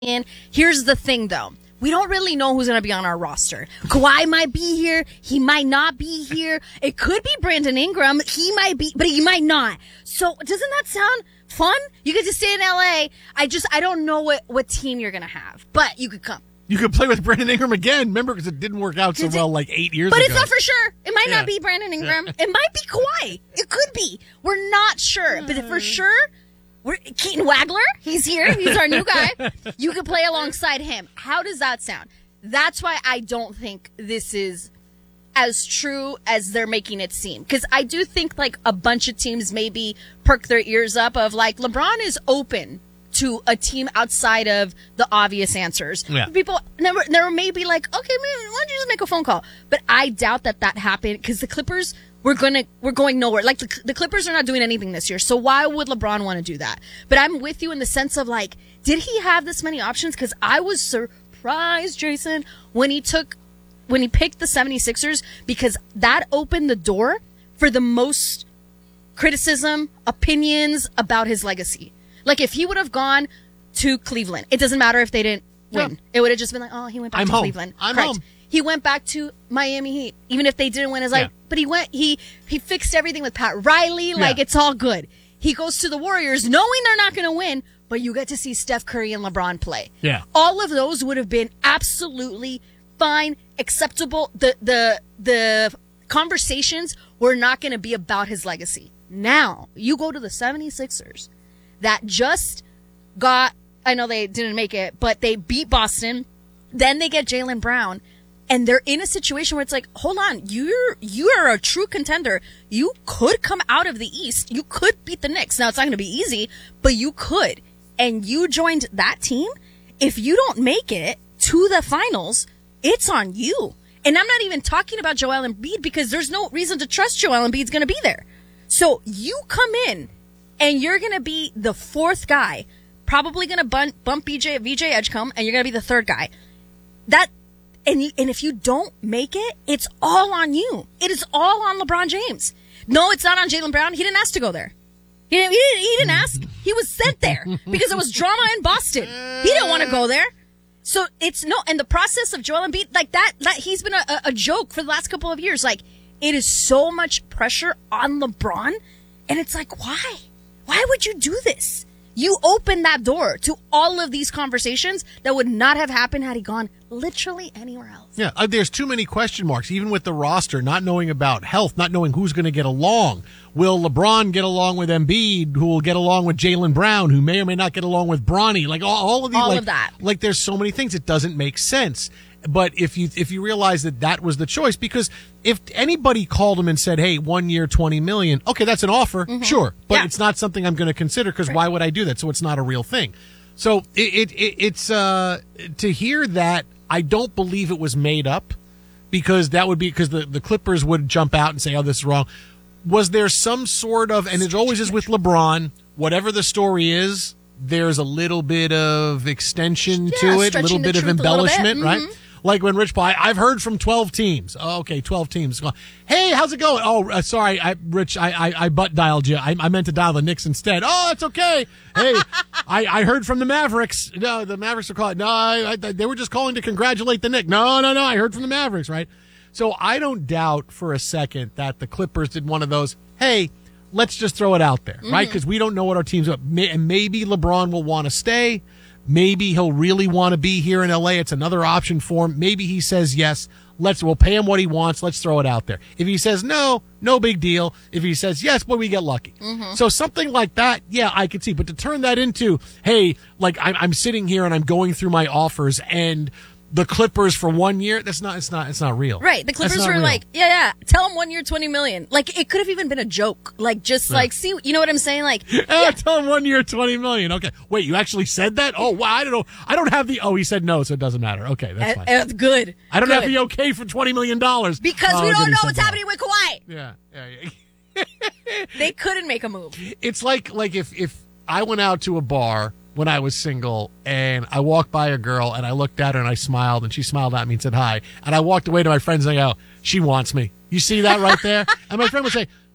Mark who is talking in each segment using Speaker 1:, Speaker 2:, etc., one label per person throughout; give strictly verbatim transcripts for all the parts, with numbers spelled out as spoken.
Speaker 1: And here's the thing, though. We don't really know who's going to be on our roster. Kawhi might be here. He might not be here. It could be Brandon Ingram. He might be, but he might not. So doesn't that sound fun? You get to stay in L A. I just, I don't know what, what team you're going to have, but you could come.
Speaker 2: You could play with Brandon Ingram again. Remember, because it didn't work out so well like eight years
Speaker 1: but
Speaker 2: ago.
Speaker 1: But it's not for sure. It might
Speaker 2: yeah.
Speaker 1: not be Brandon Ingram. Yeah. It might be Kawhi. It could be. We're not sure. But for sure, we're Keaton Wagler. He's here. He's our new guy. You could play alongside him. How does that sound? That's why I don't think this is as true as they're making it seem. Because I do think like a bunch of teams maybe perk their ears up of like LeBron is open to a team outside of the obvious answers.
Speaker 2: Yeah.
Speaker 1: People never, there may be like, okay, man, why don't you just make a phone call? But I doubt that that happened because the Clippers were gonna, we're going nowhere. Like the, the Clippers are not doing anything this year. So why would LeBron want to do that? But I'm with you in the sense of like, did he have this many options? Because I was surprised, Jason, when he took, when he picked the seventy-sixers, because that opened the door for the most criticism, opinions about his legacy. Like, if he would have gone to Cleveland, it doesn't matter if they didn't win. Yeah. It would have just been like, oh, he went back
Speaker 2: I'm
Speaker 1: to
Speaker 2: home.
Speaker 1: Cleveland.
Speaker 2: I'm
Speaker 1: Correct.
Speaker 2: home.
Speaker 1: He went back to Miami Heat, even if they didn't win. It's like, yeah. but he went, he, he fixed everything with Pat Riley. Like, yeah. it's all good. He goes to the Warriors knowing they're not going to win, but you get to see Steph Curry and LeBron play.
Speaker 2: Yeah.
Speaker 1: All of those would have been absolutely fine, acceptable. The, the, the conversations were not going to be about his legacy. Now, you go to the seventy-sixers that just got, I know they didn't make it, but they beat Boston. Then they get Jaylen Brown, and they're in a situation where it's like, hold on, you're you are a true contender. You could come out of the East. You could beat the Knicks. Now, it's not going to be easy, but you could. And you joined that team. If you don't make it to the finals, it's on you. And I'm not even talking about Joel Embiid because there's no reason to trust Joel Embiid's going to be there. So you come in, and you're going to be the fourth guy, probably going to bump, bump B J, V J Edgecombe, and you're going to be the third guy. That, and you, and if you don't make it, it's all on you. It is all on LeBron James. No, it's not on Jaylen Brown. He didn't ask to go there. He didn't, he didn't, he didn't ask. He was sent there because it was drama in Boston. He didn't want to go there. So it's no, and the process of Joel Embiid, like that, that he's been a, a joke for the last couple of years. Like, it is so much pressure on LeBron, and it's like, why? Why would you do this? You opened that door to all of these conversations that would not have happened had he gone literally anywhere else.
Speaker 2: Yeah, uh, there's too many question marks, even with the roster, not knowing about health, not knowing who's going to get along. Will LeBron get along with Embiid, who will get along with Jaylen Brown, who may or may not get along with Bronny? Like, all, all of these,
Speaker 1: all
Speaker 2: like,
Speaker 1: of that.
Speaker 2: Like, there's so many things. It doesn't make sense. But if you if you realize that that was the choice, because if anybody called him and said, hey, one year, twenty million dollars, okay, that's an offer, mm-hmm. sure. But yeah. it's not something I'm going to consider because right. why would I do that? So it's not a real thing. So it, it, it it's uh, to hear that, I don't believe it was made up, because that would be because the, the Clippers would jump out and say, oh, this is wrong. Was there some sort of, and it always is with LeBron, whatever the story is, there's a little bit of extension
Speaker 1: yeah,
Speaker 2: to it, a little bit of embellishment,
Speaker 1: bit.
Speaker 2: right?
Speaker 1: Mm-hmm.
Speaker 2: Like when Rich Paul, I've heard from twelve teams. Oh, okay, twelve teams. Hey, how's it going? Oh, uh, sorry, I, Rich, I, I, I butt dialed you. I, I meant to dial the Knicks instead. Oh, it's okay. Hey, I, I heard from the Mavericks. No, the Mavericks are calling. No, I, I, they were just calling to congratulate the Knicks. No, no, no, I heard from the Mavericks, right? So I don't doubt for a second that the Clippers did one of those, hey, let's just throw it out there, mm-hmm. right? Because we don't know what our team's up. And maybe LeBron will want to stay. Maybe he'll really want to be here in L A. It's another option for him. Maybe he says yes. Let's we'll pay him what he wants. Let's throw it out there. If he says no, no big deal. If he says yes, boy, we get lucky. Mm-hmm. So something like that, yeah, I could see. But to turn that into, hey, like I'm, I'm sitting here and I'm going through my offers, and the Clippers for one year, that's not, it's not, it's not real.
Speaker 1: Right. The Clippers were real. Like, yeah, yeah, tell them one year, twenty million. Like, it could have even been a joke. Like, just yeah. like, see, you know what I'm saying? Like,
Speaker 2: yeah, yeah. Tell him one year, twenty million. Okay. Wait, you actually said that? Oh, wow. I don't know. I don't have the, oh, he said no, so it doesn't matter. Okay. That's fine.
Speaker 1: That's good.
Speaker 2: I don't
Speaker 1: good.
Speaker 2: have the okay for twenty million dollars.
Speaker 1: Because
Speaker 2: oh,
Speaker 1: we don't know what's happening with Kawhi.
Speaker 2: Yeah. Yeah. yeah.
Speaker 1: They couldn't make a move.
Speaker 2: It's like, like if, if I went out to a bar when I was single, and I walked by a girl, and I looked at her, and I smiled, and she smiled at me and said hi. And I walked away to my friends, and I go, she wants me. You see that right there? And my friend would say,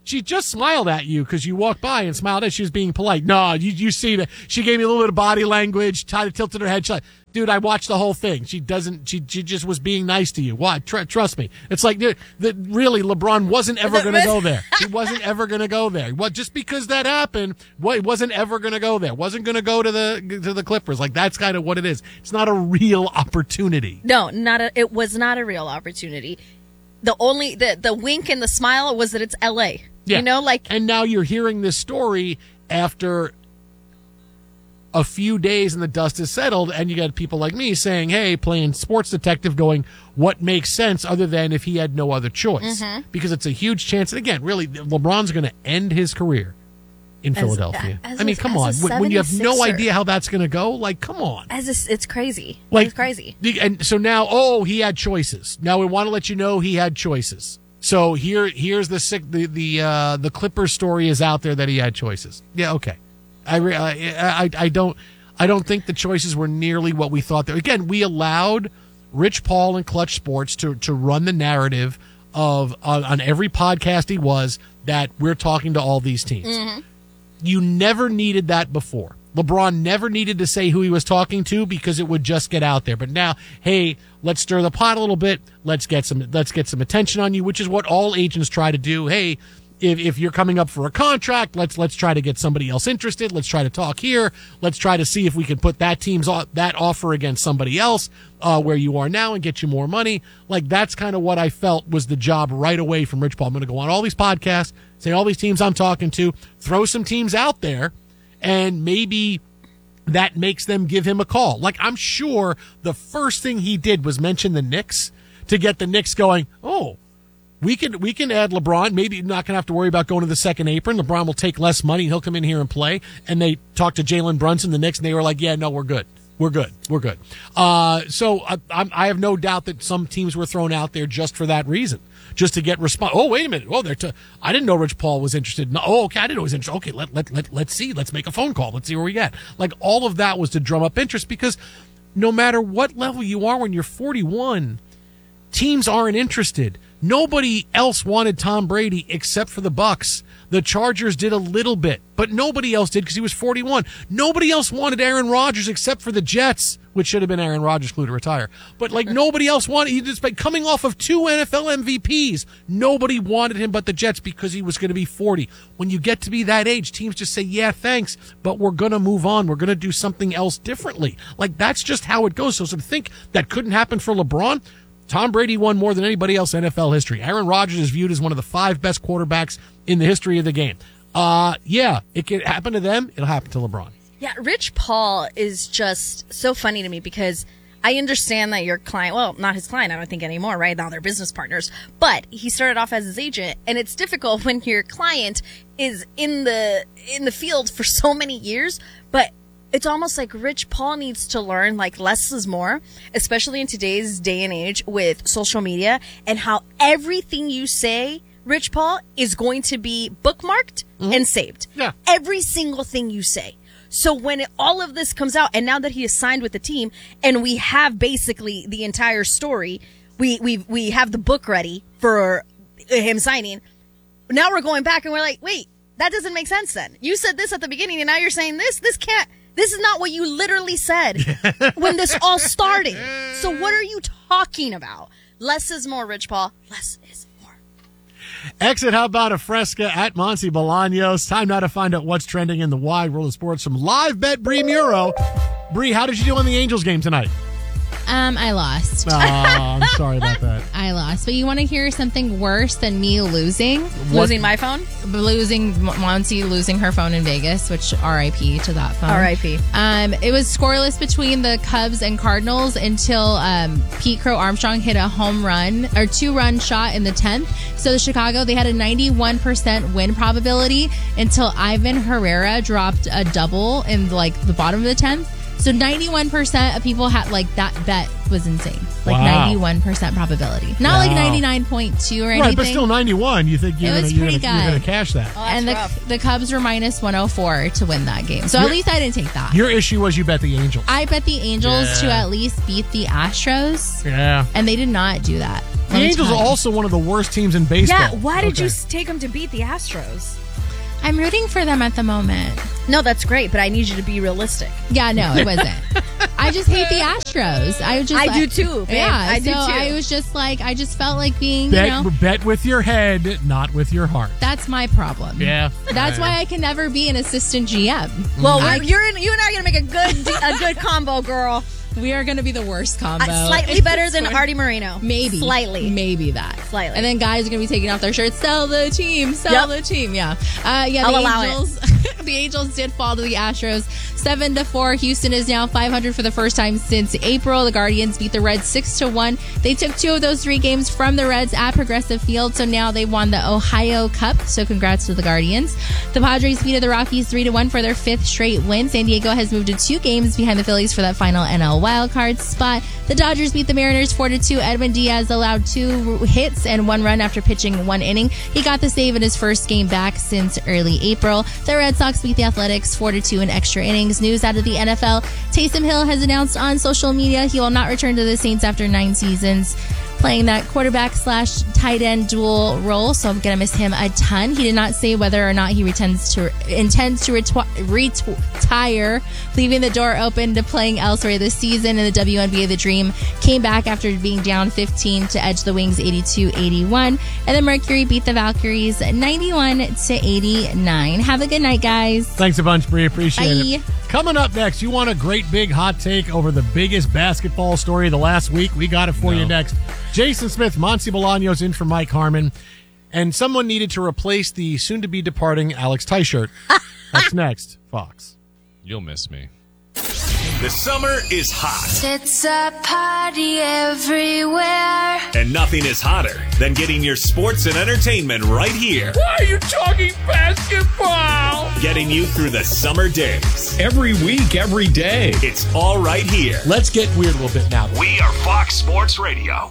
Speaker 2: She just smiled at you because you walked by and smiled at. She was being polite. No, you you see that she gave me a little bit of body language, kind of tilted her head. She like, dude, I watched the whole thing. She doesn't. She she just was being nice to you. Why? Tr- trust me. It's like dude, that. Really, LeBron wasn't ever going to go there. He wasn't ever going to go there. What? Just because that happened, what? Wasn't ever going to go there. Wasn't going to go to the to the Clippers. Like that's kind of what it is. It's not a real opportunity.
Speaker 1: No, not a. It was not a real opportunity. The only the the wink and the smile was that it's L A.
Speaker 2: Yeah.
Speaker 1: You know, like,
Speaker 2: and now you're hearing this story after a few days and the dust is settled, and you got people like me saying, hey, playing sports detective going, what makes sense other than if he had no other choice? Mm-hmm. Because it's a huge chance. And again, really, LeBron's going to end his career in as, Philadelphia. As I mean, a, come on. When, when you have no idea how that's going to go, like, come on.
Speaker 1: As a, it's crazy.
Speaker 2: Like,
Speaker 1: it's crazy.
Speaker 2: And so now, oh, he had choices. Now we want to let you know he had choices. So here, here's the sick. The the uh, the Clippers story is out there that he had choices. Yeah, okay. I, re, I I I don't I don't think the choices were nearly what we thought. There again, we allowed Rich Paul and Clutch Sports to to run the narrative of uh, on every podcast he was that we're talking to all these teams. Mm-hmm. You never needed that before. LeBron never needed to say who he was talking to because it would just get out there. But now, hey, let's stir the pot a little bit. Let's get some let's get some attention on you, which is what all agents try to do. Hey, if, if you're coming up for a contract, let's let's try to get somebody else interested. Let's try to talk here. Let's try to see if we can put that team's that offer against somebody else uh, where you are now and get you more money. Like that's kind of what I felt was the job right away from Rich Paul. I'm going to go on all these podcasts, say all these teams I'm talking to, throw some teams out there. And maybe that makes them give him a call. Like, I'm sure the first thing he did was mention the Knicks to get the Knicks going, oh, we can we can add LeBron. Maybe not going to have to worry about going to the second apron. LeBron will take less money. He'll come in here and play. And they talked to Jalen Brunson, the Knicks, and they were like, yeah, no, we're good. We're good. We're good. Uh, so I, I have no doubt that some teams were thrown out there just for that reason, just to get response. Oh, wait a minute. Oh, they're t- I didn't know Rich Paul was interested. No, oh, okay. I didn't know he was interested. Okay, let, let, let, let's see. Let's make a phone call. Let's see where we get. Like, all of that was to drum up interest because no matter what level you are when you're forty-one, teams aren't interested. Nobody else wanted Tom Brady except for the Bucks. The Chargers did a little bit, but nobody else did because he was forty-one. Nobody else wanted Aaron Rodgers except for the Jets, which should have been Aaron Rodgers flew to retire. But like nobody else wanted, he just coming off of two N F L M V Ps. Nobody wanted him but the Jets because he was going to be forty. When you get to be that age, teams just say, yeah, thanks, but we're going to move on. We're going to do something else differently. Like that's just how it goes. So to think that couldn't happen for LeBron, Tom Brady won more than anybody else in N F L history. Aaron Rodgers is viewed as one of the five best quarterbacks in the history of the game. Uh, yeah, it can happen to them. It'll happen to LeBron.
Speaker 1: Yeah, Rich Paul is just so funny to me because I understand that your client, well, not his client, I don't think anymore, right? Now they're business partners. But he started off as his agent, and it's difficult when your client is in the in the field for so many years, but it's almost like Rich Paul needs to learn like less is more, especially in today's day and age with social media and how everything you say, Rich Paul, is going to be bookmarked mm-hmm. and saved.
Speaker 2: Yeah.
Speaker 1: Every single thing you say. So when it, all of this comes out, and now that he is signed with the team, and we have basically the entire story, we we we have the book ready for him signing. Now we're going back and we're like, wait, that doesn't make sense then. You said this at the beginning, and now you're saying this. This can't. This is not what you literally said when this all started. So what are you talking about? Less is more, Rich Paul. Less is more.
Speaker 2: Exit, how about a Fresca at Monty Bolaños? Time now to find out what's trending in the wide world of sports from Live Bet Bree Muro. Bree, how did you do on the Angels game tonight?
Speaker 3: Um, I lost.
Speaker 2: Oh, I'm sorry about that.
Speaker 3: I lost. But you want to hear something worse than me losing?
Speaker 1: What? Losing my phone?
Speaker 3: Losing, Monty losing her phone in Vegas, which R I P to that phone.
Speaker 1: R I P
Speaker 3: Um, it was scoreless between the Cubs and Cardinals until um, Pete Crow Armstrong hit a home run, or two-run shot in the tenth. So the Chicago, they had a ninety-one percent win probability until Ivan Herrera dropped a double in like the bottom of the tenth. So ninety-one percent of people had, like, that bet was insane. Like,
Speaker 2: wow.
Speaker 3: ninety-one percent probability. Not wow. like ninety-nine point two or anything.
Speaker 2: Right, but still ninety-one. You think you're going to cash that.
Speaker 1: Oh,
Speaker 3: and the, the Cubs were minus one oh four to win that game. So your, at least I didn't take that.
Speaker 2: Your issue was you bet the Angels.
Speaker 3: I bet the Angels yeah. to at least beat the Astros.
Speaker 2: Yeah.
Speaker 3: And they did not do that.
Speaker 2: The Angels are also one of the worst teams in baseball.
Speaker 1: Yeah, why did
Speaker 2: Okay.
Speaker 1: you s- take them to beat the Astros?
Speaker 3: I'm rooting for them at the moment.
Speaker 1: No, that's great, but I need you to be realistic.
Speaker 3: Yeah, no, it wasn't. I just hate the Astros. I just
Speaker 1: I
Speaker 3: like,
Speaker 1: do too, babe.
Speaker 3: Yeah,
Speaker 1: I do
Speaker 3: so
Speaker 1: too.
Speaker 3: I was just like, I just felt like being,
Speaker 2: Bet,
Speaker 3: you know,
Speaker 2: bet with your head, not with your heart.
Speaker 3: that's my problem.
Speaker 2: Yeah.
Speaker 3: That's why I can never be an assistant G M.
Speaker 1: Well,
Speaker 3: I-
Speaker 1: we're, you're in, you and I are gonna make a good a good combo, girl.
Speaker 3: We are going to be the worst combo.
Speaker 1: Uh, slightly better than Artie Moreno.
Speaker 3: Maybe.
Speaker 1: Slightly.
Speaker 3: Maybe that.
Speaker 1: Slightly.
Speaker 3: And then guys are going to be taking off their shirts. Sell the team. Sell
Speaker 1: Yep.
Speaker 3: the team. Yeah. Uh, yeah.
Speaker 1: I'll
Speaker 3: the
Speaker 1: allow it.
Speaker 3: Angels. The Angels did fall to the Astros seven to four. Houston is now five hundred for the first time since April. The Guardians beat the Reds six to one. They took two of those three games from the Reds at Progressive Field. So now they won the Ohio Cup. So congrats to the Guardians. The Padres beat the Rockies three to one for their fifth straight win. San Diego has moved to two games behind the Phillies for that final N L wildcard spot. The Dodgers beat the Mariners four to two. Edwin Diaz allowed two hits and one run after pitching one inning. He got the save in his first game back since early April. The Red Sox beat the Athletics four to two in extra innings. News out of the N F L. Taysom Hill has announced on social media he will not return to the Saints after nine seasons playing that quarterback slash tight end dual role. So I'm going to miss him a ton. He did not say whether or not he intends to intends to retwi- retire, leaving the door open to playing elsewhere this season. In the W N B A, the Dream came back after being down fifteen to edge the Wings eighty-two eighty-one. And the Mercury beat the Valkyries ninety-one to eighty-nine. Have a good night, guys.
Speaker 2: Thanks a bunch, Bree. Appreciate
Speaker 3: Bye.
Speaker 2: it. Coming up next, you want a great big hot take over the biggest basketball story of the last week? We got it for
Speaker 4: No.
Speaker 2: you next. Jason Smith, Monty Bolaños in for Mike Harmon, and someone needed to replace the soon-to-be departing Alex Tyshirt. That's next, Fox.
Speaker 4: You'll miss me.
Speaker 5: The summer is hot,
Speaker 6: It's a party everywhere.
Speaker 5: and nothing is hotter than getting your sports and entertainment right here.
Speaker 7: Why are you talking basketball?
Speaker 5: Getting you through the summer days.
Speaker 7: Every week, every day.
Speaker 5: It's all right here.
Speaker 2: Let's get weird a little bit now.
Speaker 5: We are Fox Sports Radio.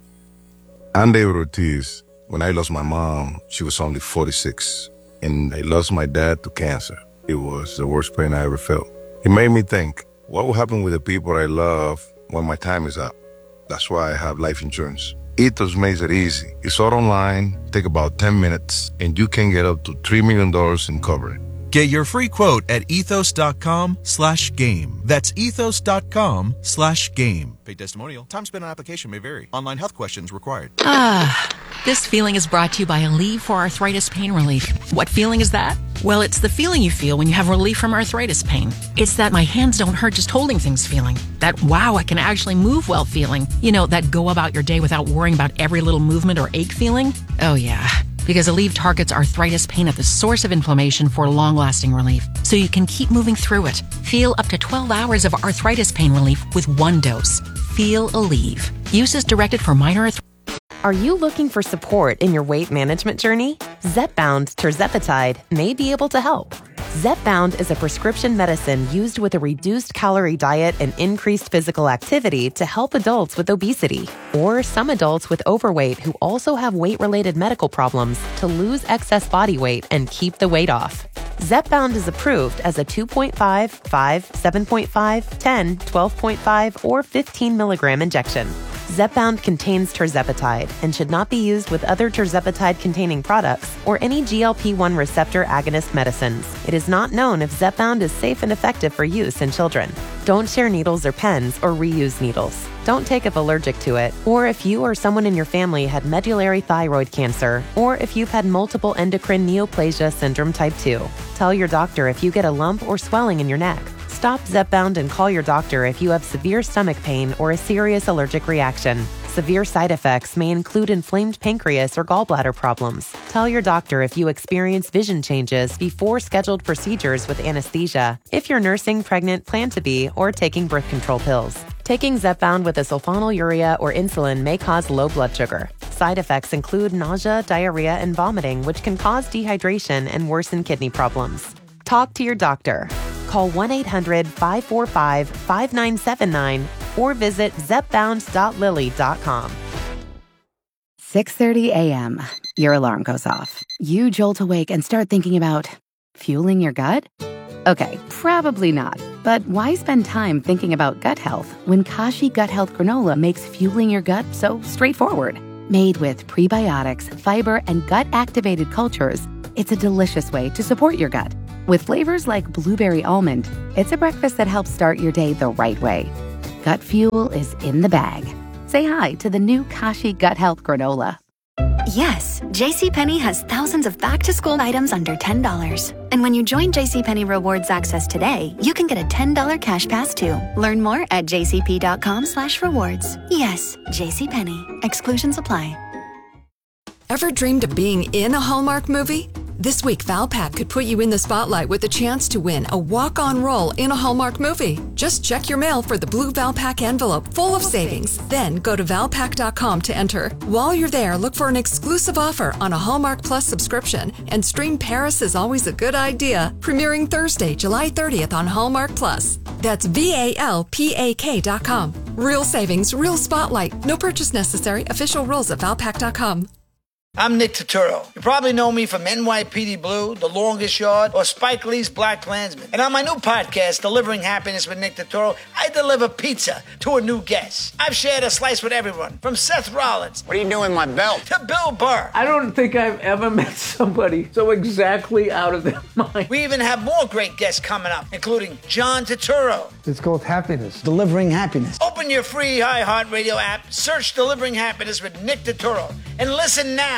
Speaker 8: I'm David Ortiz. When I lost my mom, she was only forty-six, and I lost my dad to cancer. It was the worst pain I ever felt. It made me think, what will happen with the people I love when my time is up? That's why I have life insurance. Ethos makes it easy. It's all online, take about ten minutes, and you can get up to three million dollars in coverage.
Speaker 9: Get your free quote at ethos.com slash game. That's ethos.com slash game. Paid testimonial. Time spent on application may vary. Online health questions required.
Speaker 10: Ah, this feeling is brought to you by Aleve for Arthritis Pain Relief. What feeling is that? Well, it's the feeling you feel when you have relief from arthritis pain. It's that my hands don't hurt just holding things feeling. That wow, I can actually move well feeling. You know, that go about your day without worrying about every little movement or ache feeling. Oh yeah. Because Aleve targets arthritis pain at the source of inflammation for long-lasting relief, so you can keep moving through it. Feel up to twelve hours of arthritis pain relief with one dose. Feel Aleve. Use is directed for minor arthritis.
Speaker 11: Are you looking for support in your weight management journey? Zepbound tirzepatide may be able to help. Zepbound is a prescription medicine used with a reduced calorie diet and increased physical activity to help adults with obesity or some adults with overweight who also have weight-related medical problems to lose excess body weight and keep the weight off. Zepbound is approved as a two point five, five, seven point five, ten, twelve point five, or fifteen milligram injection. Zepbound contains tirzepatide and should not be used with other tirzepatide-containing products or any G L P one receptor agonist medicines. It is not known if Zepbound is safe and effective for use in children. Don't share needles or pens or reuse needles. Don't take if allergic to it, or if you or someone in your family had medullary thyroid cancer, or if you've had multiple endocrine neoplasia syndrome type two. Tell your doctor if you get a lump or swelling in your neck. Stop Zepbound and call your doctor if you have severe stomach pain or a serious allergic reaction. Severe side effects may include inflamed pancreas or gallbladder problems. Tell your doctor if you experience vision changes before scheduled procedures with anesthesia, if you're nursing, pregnant, plan to be, or taking birth control pills. Taking Zepbound with a sulfonylurea or insulin may cause low blood sugar. Side effects include nausea, diarrhea, and vomiting, which can cause dehydration and worsen kidney problems. Talk to your doctor. Call one eight hundred, five four five, five nine seven nine or visit zepbound dot lilly dot com.
Speaker 12: six thirty a.m. Your alarm goes off. You jolt awake and start thinking about fueling your gut? Okay, probably not. But why spend time thinking about gut health when Kashi Gut Health Granola makes fueling your gut so straightforward? Made with prebiotics, fiber, and gut-activated cultures, it's a delicious way to support your gut. With flavors like blueberry almond, it's a breakfast that helps start your day the right way. Gut Fuel is in the bag. Say hi to the new Kashi Gut Health Granola.
Speaker 4: Yes, JCPenney has thousands of back-to-school items under ten dollars. And when you join JCPenney Rewards Access today, you can get a ten dollars cash pass too. Learn more at jcp.com slash rewards. Yes, JCPenney. Exclusions apply.
Speaker 13: Ever dreamed of being in a Hallmark movie? This week, Valpak could put you in the spotlight with a chance to win a walk-on role in a Hallmark movie. Just check your mail for the blue Valpak envelope full of savings. Then go to valpak dot com to enter. While you're there, look for an exclusive offer on a Hallmark Plus subscription and stream Paris is Always a Good Idea, premiering Thursday, July thirtieth on Hallmark Plus. That's V A L P A K dot com. Real savings, real spotlight. No purchase necessary. Official rules at valpak dot com.
Speaker 14: I'm Nick Turturro. You probably know me from N Y P D Blue, The Longest Yard, or Spike Lee's Black Klansman. And on my new podcast, Delivering Happiness with Nick Turturro, I deliver pizza to a new guest. I've shared a slice with everyone, from Seth Rollins. What are you doing with my belt? To Bill Burr.
Speaker 15: I don't think I've ever met somebody so exactly out of their mind.
Speaker 14: We even have more great guests coming up, including John Turturro.
Speaker 16: It's called Happiness. Delivering Happiness.
Speaker 14: Open your free iHeartRadio app, search Delivering Happiness with Nick Turturro, and listen now.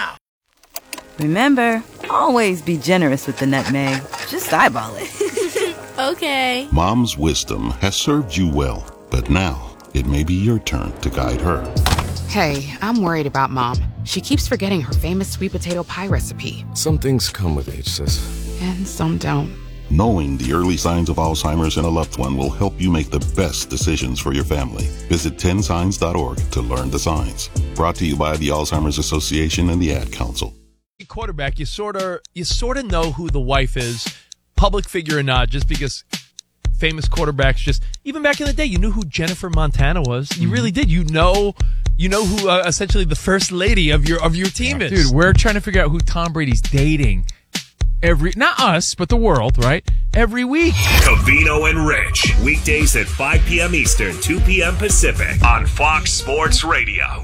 Speaker 17: Remember, always be generous with the nutmeg. Just eyeball it.
Speaker 18: Okay.
Speaker 19: Mom's wisdom has served you well, but now it may be your turn to guide her.
Speaker 20: Hey, I'm worried about Mom. She keeps forgetting her famous sweet potato pie recipe.
Speaker 21: Some things come with age, sis.
Speaker 20: And some don't.
Speaker 19: Knowing the early signs of Alzheimer's in a loved one will help you make the best decisions for your family. Visit ten signs dot org to learn the signs. Brought to you by the Alzheimer's Association and the Ad Council.
Speaker 22: Quarterback, you sort of you sort of know who the wife is, public figure or not, just because famous quarterbacks just even back in the day, you knew who Jennifer Montana was. You really did. You know, you know who uh, essentially the first lady of your of your team is.
Speaker 23: Dude, we're trying to figure out who Tom Brady's dating. Every not us, but the world, right? Every week.
Speaker 5: Covino and Rich, weekdays at five p.m. Eastern, two p.m. Pacific on Fox Sports Radio.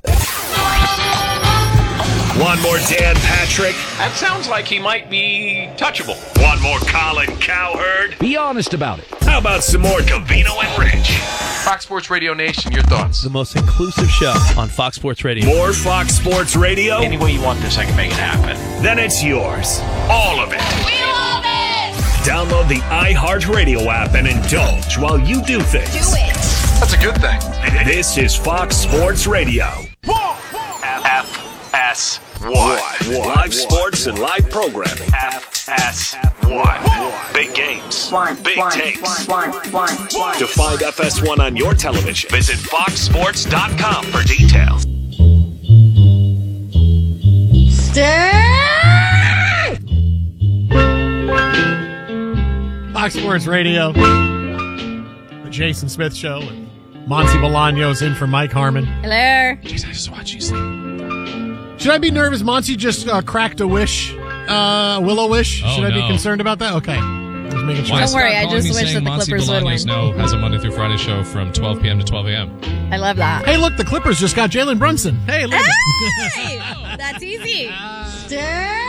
Speaker 5: One more Dan Patrick.
Speaker 7: That sounds like he might be touchable.
Speaker 5: One more Colin Cowherd.
Speaker 7: Be honest about it.
Speaker 5: How about some more Covino and Rich?
Speaker 23: Fox Sports Radio Nation, your thoughts.
Speaker 22: The most inclusive show on Fox Sports Radio.
Speaker 5: More Fox Sports Radio?
Speaker 7: Any way you want this, I can make it happen.
Speaker 5: Then it's yours. All of it.
Speaker 6: We love it!
Speaker 5: Download the iHeartRadio app and indulge while you do things.
Speaker 6: Do it!
Speaker 23: That's a good thing.
Speaker 5: This is Fox Sports Radio. F S one. Live sports and live programming. F S one. Big games. Big takes. To find F S one on your television, visit fox sports dot com for details.
Speaker 1: Stay!
Speaker 2: Fox Sports Radio. The Jason Smith Show. And Monty Bolaños in for Mike Harmon.
Speaker 1: Hello.
Speaker 23: Jeez, I just watched you sleep.
Speaker 2: Should I be nervous? Monty just uh, cracked a wish, uh, willow wish.
Speaker 23: Oh,
Speaker 2: Should I
Speaker 23: no.
Speaker 2: be concerned about that? Okay. Just making sure.
Speaker 1: Don't worry, I just wish that the Clippers would win.
Speaker 23: No has a Monday through Friday show from twelve p.m. to twelve a.m.
Speaker 1: I love that.
Speaker 2: Hey, look, the Clippers just got Jalen Brunson. Hey, look.
Speaker 1: Hey! That's easy. Stay!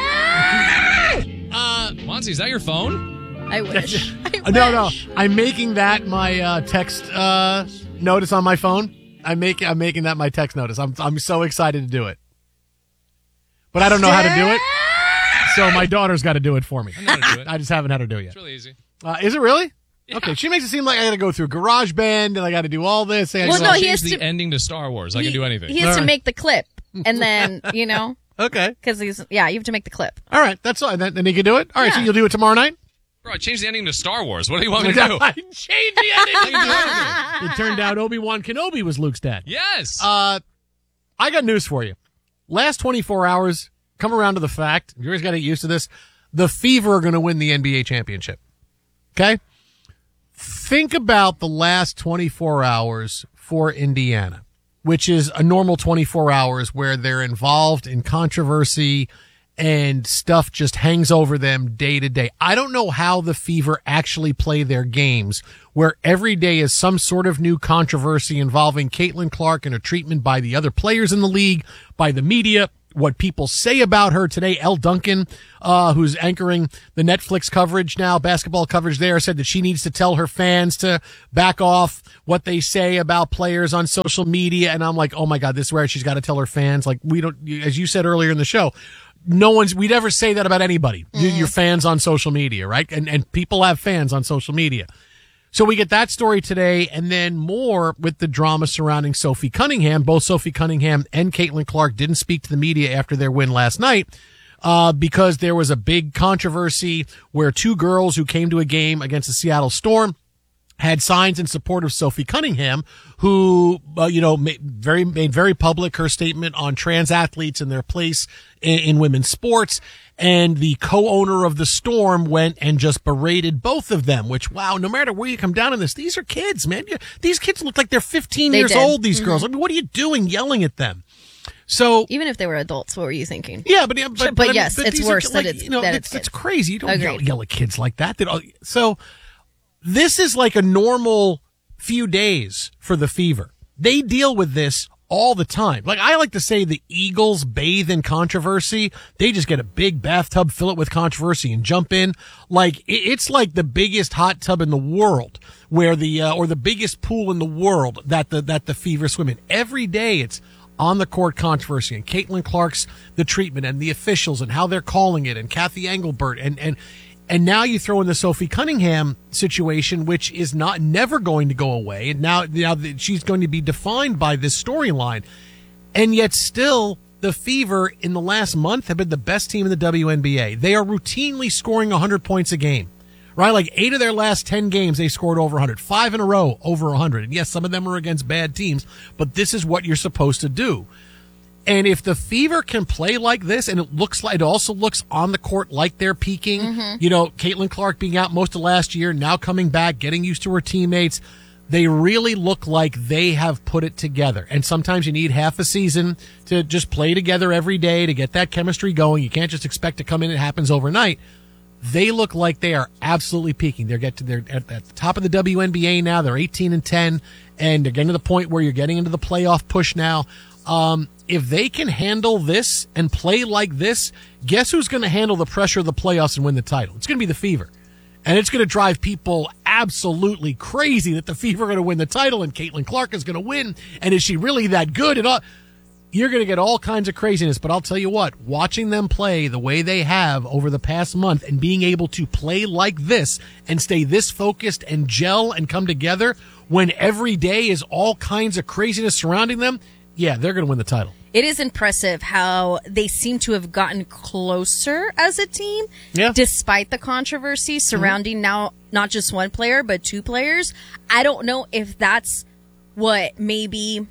Speaker 2: Uh,
Speaker 23: Monty, is that your phone?
Speaker 1: I wish. I wish.
Speaker 2: No, no. I'm making that my uh, text uh, notice on my phone. I'm making I'm making that my text notice. I'm I'm so excited to do it. But I don't know how to do it, so my daughter's got to do it for me.
Speaker 23: I know how to do it.
Speaker 2: I just haven't had her do it yet.
Speaker 23: It's really easy.
Speaker 2: Uh, is it really?
Speaker 23: Yeah.
Speaker 2: Okay, she makes it seem like I got to go through GarageBand and I got to do all this.
Speaker 1: Well,
Speaker 2: well,
Speaker 1: no, he
Speaker 23: Change
Speaker 1: has
Speaker 23: the
Speaker 1: to-
Speaker 23: ending to Star Wars. I
Speaker 1: He-
Speaker 23: can do anything.
Speaker 1: He has
Speaker 2: All
Speaker 1: to
Speaker 2: right.
Speaker 1: make the clip, and then you know,
Speaker 2: Okay.
Speaker 1: because he's yeah, you have to make the clip.
Speaker 2: All right, that's all. Then, then you can do it. All right, so
Speaker 1: Yeah.
Speaker 2: you'll do it tomorrow night.
Speaker 23: Bro, I changed the ending to Star Wars. What do you want me to do?
Speaker 2: I changed the ending. I can do anything. It turned out Obi-Wan Kenobi was Luke's dad.
Speaker 23: Yes.
Speaker 2: Uh, I got news for you. Last twenty-four hours, come around to the fact, you guys got to get used to this, the Fever are going to win the N B A championship. Okay? Think about the last twenty-four hours for Indiana, which is a normal twenty-four hours where they're involved in controversy and stuff just hangs over them day to day. I don't know how the Fever actually play their games where every day is some sort of new controversy involving Caitlin Clark and her treatment by the other players in the league, by the media, what people say about her today. Elle Duncan, uh, who's anchoring the Netflix coverage now, basketball coverage there, said that she needs to tell her fans to back off what they say about players on social media. And I'm like, oh my God, this is where she's got to tell her fans. Like, we don't, as you said earlier in the show, no one's, we'd ever say that about anybody. Mm-hmm. Your fans on social media, right? And, and people have fans on social media. So we get that story today, and then more with the drama surrounding Sophie Cunningham. Both Sophie Cunningham and Caitlin Clark didn't speak to the media after their win last night, uh, because there was a big controversy where two girls who came to a game against the Seattle Storm had signs in support of Sophie Cunningham, who, uh, you know, made very, made very public her statement on trans athletes and their place in, in women's sports. And the co-owner of the Storm went and just berated both of them, which, wow, no matter where you come down on this, these are kids, man. These kids look like they're fifteen
Speaker 1: They
Speaker 2: years
Speaker 1: did.
Speaker 2: old, these
Speaker 1: Mhm.
Speaker 2: girls. I mean, what are you doing yelling at them? So
Speaker 1: even if they were adults, what were you thinking?
Speaker 2: Yeah, but, but,
Speaker 1: but,
Speaker 2: but I mean,
Speaker 1: yes,
Speaker 2: but
Speaker 1: it's
Speaker 2: these are,
Speaker 1: worse that
Speaker 2: like,
Speaker 1: it's
Speaker 2: you know,
Speaker 1: that
Speaker 2: it's,
Speaker 1: it's,
Speaker 2: it's
Speaker 1: kids.
Speaker 2: crazy. You don't yell,
Speaker 1: Agreed.
Speaker 2: yell at kids like that. That so this is like a normal few days for the Fever. They deal with this all the time. Like, I like to say the Eagles bathe in controversy. They just get a big bathtub, fill it with controversy, and jump in. Like, it- it's like the biggest hot tub in the world, where the uh, or the biggest pool in the world that the that the Fever swim in. Every day it's on the court controversy, and Caitlin Clark's the treatment, and the officials and how they're calling it, and Kathy Engelbert, and and and now you throw in the Sophie Cunningham situation, which is not never going to go away, and now now that she's going to be defined by this storyline, and yet still the Fever in the last month have been the best team in the W N B A. They are routinely scoring one hundred points a game. Right, like eight of their last ten games, they scored over one hundred. Five in a row, over one hundred. And yes, some of them are against bad teams, but this is what you're supposed to do. And if the Fever can play like this, and it looks like, it also looks on the court like they're peaking,
Speaker 1: Mhm.
Speaker 2: you know, Caitlin Clark being out most of last year, now coming back, getting used to her teammates, they really look like they have put it together. And sometimes you need half a season to just play together every day to get that chemistry going. You can't just expect to come in and it happens overnight. They look like they are absolutely peaking. They're get to they're at, at the top of the W N B A now. They're eighteen and ten, and they're getting to the point where you're getting into the playoff push now. Um, if they can handle this and play like this, guess who's going to handle the pressure of the playoffs and win the title? It's going to be the Fever. And it's going to drive people absolutely crazy that the Fever are going to win the title and Caitlin Clark is going to win. And is she really that good? And all, you're going to get all kinds of craziness. But I'll tell you what, watching them play the way they have over the past month and being able to play like this and stay this focused and gel and come together when every day is all kinds of craziness surrounding them, yeah, they're going to win the title.
Speaker 1: It is impressive how they seem to have gotten closer as a team,
Speaker 2: yeah.
Speaker 1: despite the controversy surrounding mm-hmm. now not just one player but two players. I don't know if that's what maybe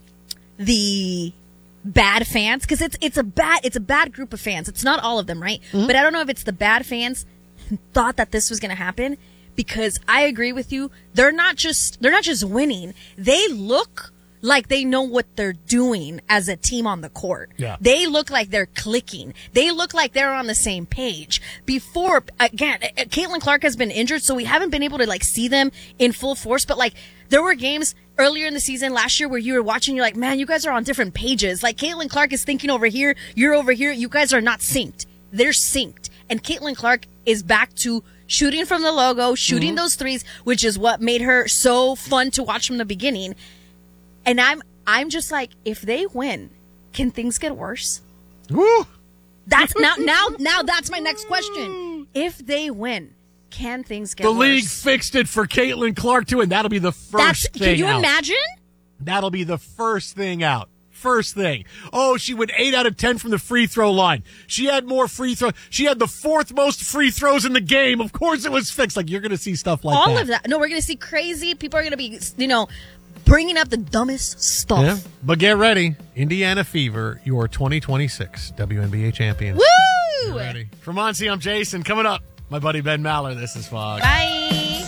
Speaker 1: the bad fans, because it's it's a bad it's a bad group of fans. It's not all of them, right? Mm-hmm. But I don't know if it's the bad fans who thought that this was going to happen, because I agree with you. They're not just they're not just winning. They look like they know what they're doing as a team on the court.
Speaker 2: Yeah.
Speaker 1: They look like they're clicking. They look like they're on the same page. Before, again, Caitlin Clark has been injured, so we haven't been able to like see them in full force. But like, there were games earlier in the season last year where you were watching, you're like, man, you guys are on different pages. Like, Caitlin Clark is thinking over here, you're over here. You guys are not synced. They're synced. And Caitlin Clark is back to shooting from the logo, shooting mm-hmm. those threes, which is what made her so fun to watch from the beginning. And I'm I'm just like, if they win, can things get worse?
Speaker 2: Woo!
Speaker 1: That's now now now that's my next question. If they win, can things get
Speaker 2: the
Speaker 1: worse?
Speaker 2: The league fixed it for Caitlin Clark too, and that'll be the first
Speaker 1: that's,
Speaker 2: thing
Speaker 1: Can you
Speaker 2: out.
Speaker 1: imagine?
Speaker 2: That'll be the first thing out. First thing. Oh, she went eight out of ten from the free throw line. She had more free throws. She had the fourth most free throws in the game. Of course it was fixed. Like, you're going to see stuff like
Speaker 1: All
Speaker 2: that.
Speaker 1: All of that. No, we're going to see crazy. People are going to be, you know, bringing up the dumbest stuff.
Speaker 2: Yeah, but get ready. Indiana Fever, your twenty twenty-six W N B A champions.
Speaker 1: Woo!
Speaker 2: Get ready. From Monty, I'm Jason. Coming up, my buddy Ben Maller. This is Fox.
Speaker 1: Bye.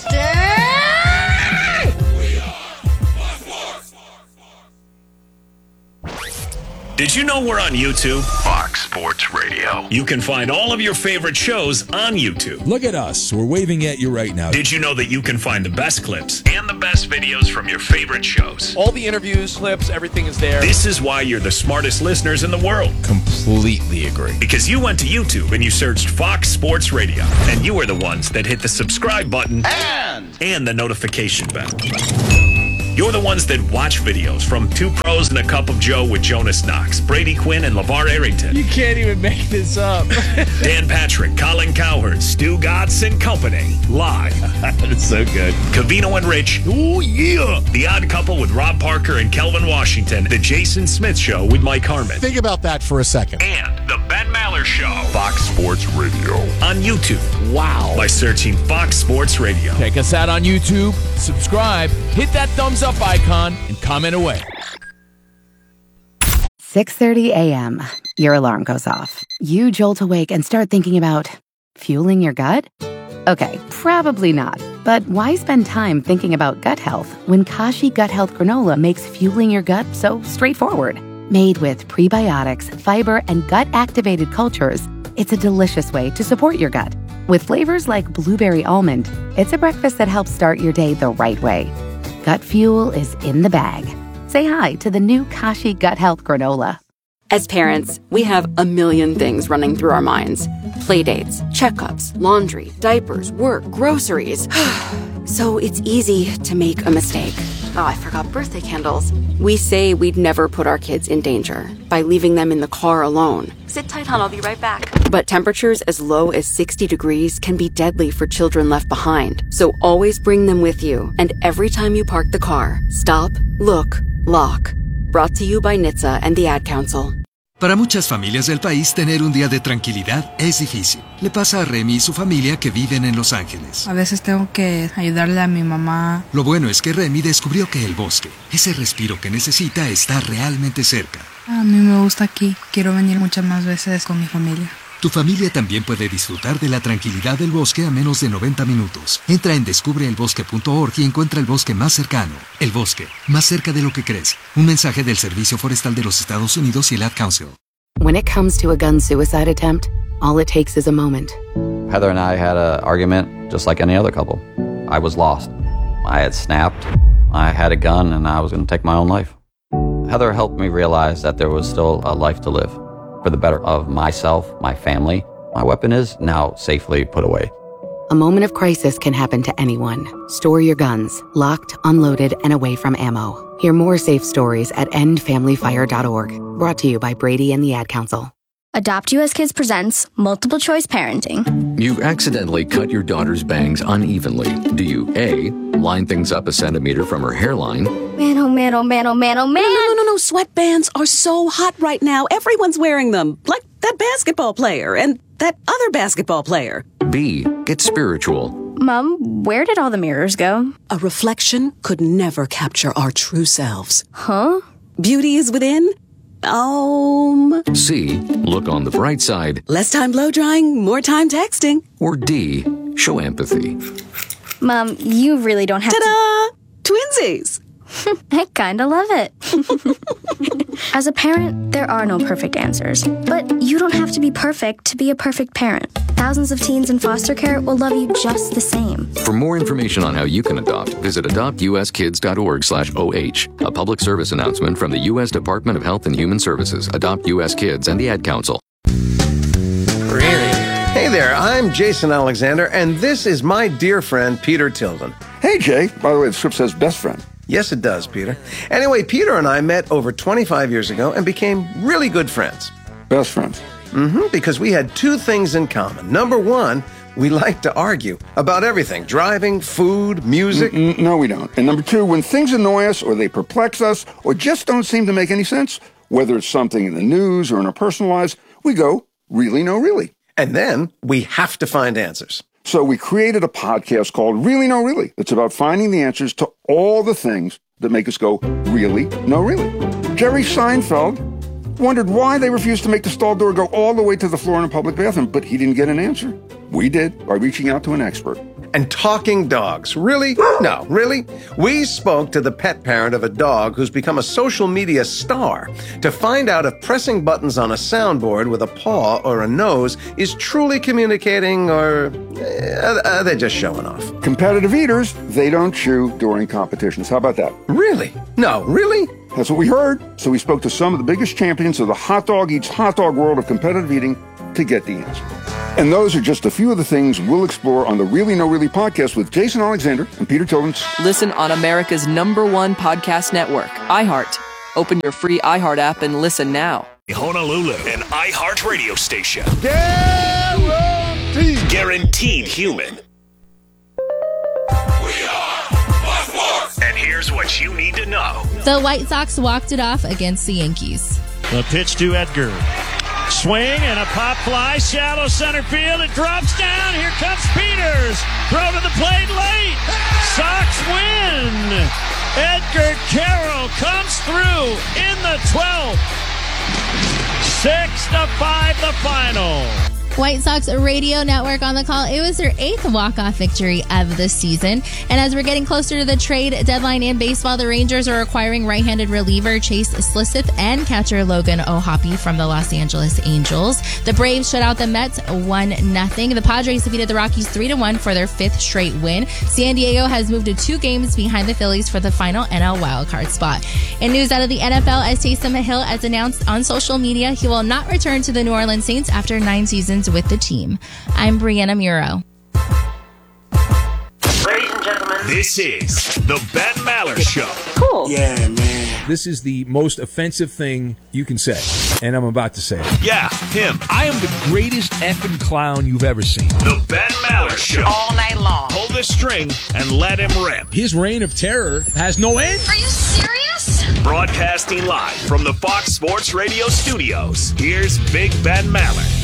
Speaker 5: Did you know we're on YouTube?
Speaker 7: Fox.
Speaker 5: Sports Radio. You can find all of your favorite shows on YouTube.
Speaker 3: Look at us. We're waving at you right now.
Speaker 5: Did you know that you can find the best clips and the best videos from your favorite shows?
Speaker 22: All the interviews, clips, everything is there.
Speaker 5: This is why you're the smartest listeners in the world.
Speaker 3: Completely agree.
Speaker 5: Because you went to YouTube and you searched Fox Sports Radio, and you were the ones that hit the subscribe button and, and the notification bell. You're the ones that watch videos from Two Pros and a Cup of Joe with Jonas Knox, Brady Quinn, and LeVar Arrington.
Speaker 22: You can't even make this up.
Speaker 5: Dan Patrick, Colin Cowherd, Stu Gatz and Company. Live.
Speaker 22: That's so good.
Speaker 5: Covino and Rich. Oh, yeah. The Odd Couple with Rob Parker and Kelvin Washington. The Jason Smith Show with Mike Harmon.
Speaker 2: Think about that for a second.
Speaker 5: And The Ben Maller Show. Fox Sports Radio. On YouTube. Wow. By searching Fox Sports Radio.
Speaker 23: Check us out on YouTube. Subscribe. Hit that thumbs up icon and comment away.
Speaker 12: six thirty a.m. Your alarm goes off. You jolt awake and start thinking about fueling your gut? Okay, probably not. But why spend time thinking about gut health when Kashi Gut Health Granola makes fueling your gut so straightforward? Made with prebiotics, fiber, and gut-activated cultures, it's a delicious way to support your gut. With flavors like blueberry almond, it's a breakfast that helps start your day the right way. Gut fuel is in the bag. Say hi to the new Kashi Gut Health Granola.
Speaker 8: As parents, we have a million things running through our minds. Playdates, checkups, laundry, diapers, work, groceries. So it's easy to make a mistake. Oh, I forgot birthday candles. We say we'd never put our kids in danger by leaving them in the car alone. Sit tight, hon, I'll be right back. But temperatures as low as sixty degrees can be deadly for children left behind. So always bring them with you. And every time you park the car, stop, look, lock. Brought to you by N H T S A and the Ad Council.
Speaker 18: Para muchas familias del país, tener un día de tranquilidad es difícil. Le pasa a Remy y su familia que viven en Los Ángeles.
Speaker 24: A veces tengo que ayudarle a mi mamá.
Speaker 18: Lo bueno es que Remy descubrió que el bosque, ese respiro que necesita, está realmente cerca.
Speaker 24: A mí me gusta aquí. Quiero venir muchas más veces con mi familia.
Speaker 18: Tu familia también puede disfrutar de la tranquilidad del bosque a menos de noventa minutos. Entra en descubre el bosque punto org y encuentra el bosque más cercano. El bosque, más cerca de lo que crees. Un mensaje del Servicio Forestal de los Estados Unidos y el Ad Council.
Speaker 12: When it comes to a gun suicide attempt, all it takes is a moment.
Speaker 25: Heather and I had an argument just like any other couple. I was lost. I had snapped. I had a gun and I was going to take my own life. Heather helped me realize that there was still a life to live. For the better of myself, my family, my weapon is now safely put away.
Speaker 12: A moment of crisis can happen to anyone. Store your guns, locked, unloaded, and away from ammo. Hear more safe stories at end family fire dot org. Brought to you by Brady and the Ad Council.
Speaker 26: Adopt U S Kids presents Multiple Choice Parenting.
Speaker 27: You've accidentally cut your daughter's bangs unevenly. Do you A, line things up a centimeter from her hairline?
Speaker 26: Man, oh man, oh man, oh man, oh man.
Speaker 28: No, no, no, no, no. Sweatbands are so hot right now. Everyone's wearing them. Like that basketball player and that other basketball player.
Speaker 27: B, get spiritual.
Speaker 26: Mom, where did all the mirrors go?
Speaker 28: A reflection could never capture our true selves.
Speaker 26: Huh?
Speaker 28: Beauty is within. Um.
Speaker 27: C, look on the bright side.
Speaker 28: Less time blow drying, more time texting.
Speaker 27: Or D, show empathy.
Speaker 26: Mom, you really don't have
Speaker 28: Ta-da!
Speaker 26: to...
Speaker 28: Twinsies!
Speaker 26: I kinda love it. As a parent, there are no perfect answers. But you don't have to be perfect to be a perfect parent. Thousands of teens in foster care will love you just the same.
Speaker 27: For more information on how you can adopt, visit adopt u s kids dot org slash O H. A public service announcement from the U S Department of Health and Human Services, Adopt U S Kids, and the Ad Council.
Speaker 29: Hey there, I'm Jason Alexander, and this is my dear friend, Peter Tilden.
Speaker 30: Hey, Jay. By the way, the script says best friend.
Speaker 29: Yes, it does, Peter. Anyway, Peter and I met over twenty-five years ago and became really good friends.
Speaker 30: Best friends.
Speaker 29: Mm-hmm, because we had two things in common. Number one, we like to argue about everything. Driving, food, music.
Speaker 30: Mm-mm, no, we don't. And number two, when things annoy us or they perplex us or just don't seem to make any sense, whether it's something in the news or in our personal lives, we go, really, no, really.
Speaker 29: And then we have to find answers.
Speaker 30: So we created a podcast called Really No Really. It's about finding the answers to all the things that make us go, really, no, really. Jerry Seinfeld wondered why they refused to make the stall door go all the way to the floor in a public bathroom, but he didn't get an answer. We did by reaching out to an expert.
Speaker 29: And talking dogs. Really? No, really? We spoke to the pet parent of a dog who's become a social media star to find out if pressing buttons on a soundboard with a paw or a nose is truly communicating, or uh, are they just showing off?
Speaker 30: Competitive eaters, they don't chew during competitions. How about that?
Speaker 29: Really? No, really?
Speaker 30: That's what we heard. So we spoke to some of the biggest champions of the hot dog eats hot dog world of competitive eating to get the answer. And those are just a few of the things we'll explore on the Really No Really podcast with Jason Alexander and Peter Tillins.
Speaker 4: Listen on America's number one podcast network, iHeart. Open your free iHeart app and listen now.
Speaker 5: Honolulu, an iHeart radio station.
Speaker 30: Guaranteed.
Speaker 5: Guaranteed human. We are Live Sports. And here's what you need to know.
Speaker 9: The White Sox walked it off against the Yankees.
Speaker 10: The pitch to Edgar. Swing and a pop fly, shallow center field. It drops down. Here comes Peters. Throw to the plate late. Sox win. Edgar Carroll comes through in the twelfth. Six to five, the final.
Speaker 9: White Sox Radio Network on the call. It was their eighth walk-off victory of the season. And as we're getting closer to the trade deadline in baseball, the Rangers are acquiring right-handed reliever Chase Slisseth and catcher Logan O'Hoppe from the Los Angeles Angels. The Braves shut out the Mets one nothing. The Padres defeated the Rockies three to one for their fifth straight win. San Diego has moved to two games behind the Phillies for the final N L wildcard spot. In news out of the N F L, as Taysom Hill has announced on social media, he will not return to the New Orleans Saints after nine seasons with the team. I'm Brianna Muro.
Speaker 5: Ladies and gentlemen, this is the Ben Maller Show.
Speaker 9: Cool.
Speaker 11: Yeah, man. This is the most offensive thing you can say, and I'm about to say it.
Speaker 5: Yeah, him.
Speaker 11: I am the greatest effing clown you've ever seen.
Speaker 5: The Ben Maller Show.
Speaker 11: All night long.
Speaker 5: Pull the string and let him rip.
Speaker 11: His reign of terror has no end.
Speaker 6: Are you serious?
Speaker 5: Broadcasting live from the Fox Sports Radio studios, here's Big Ben Maller.